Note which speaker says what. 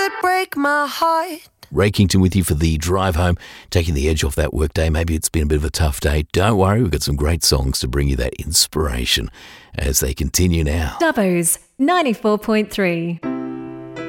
Speaker 1: could break my heart.
Speaker 2: Ray Kington with you for the drive home, taking the edge off that work day. Maybe it's been a bit of a tough day. Don't worry, we've got some great songs to bring you that inspiration as they continue now.
Speaker 3: Dubbo's 94.3.